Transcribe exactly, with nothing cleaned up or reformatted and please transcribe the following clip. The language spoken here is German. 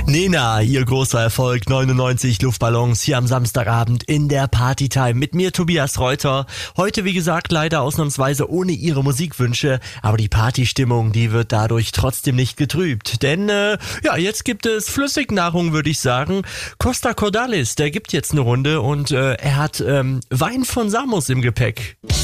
Nena, ihr großer Erfolg, neunundneunzig Luftballons hier am Samstagabend in der Partytime mit mir, Tobias Reuter. Heute, wie gesagt, leider ausnahmsweise ohne ihre Musikwünsche, aber die Partystimmung, die wird dadurch trotzdem nicht getrübt. Denn, äh, ja, jetzt gibt es Flüssignahrung, würde ich sagen. Costa Cordalis, der gibt jetzt eine Runde und äh, er hat ähm, Wein von Samos im Gepäck.